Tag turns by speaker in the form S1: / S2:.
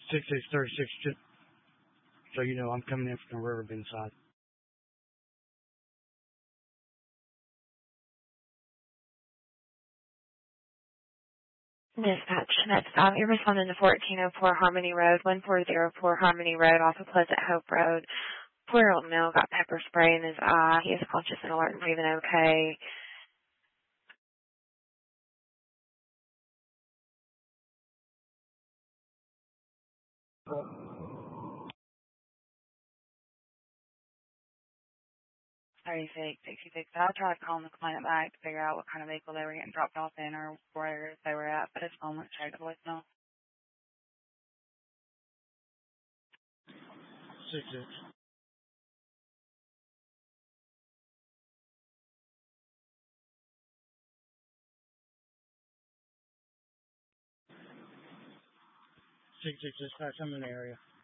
S1: 6636, so you know I'm coming in from the Riverbend side.
S2: Dispatch, next stop, you're responding to 1404 Harmony Road, 1404 Harmony Road off of Pleasant Hope Road. 4-year-old male got pepper spray in his eye. He is conscious and alert and breathing okay. Sorry, 66. I tried calling the client back to figure out what kind of vehicle they were getting dropped off in or where they were at, but his phone went straight to voicemail.
S1: 66. Dispatch, I'm in the area.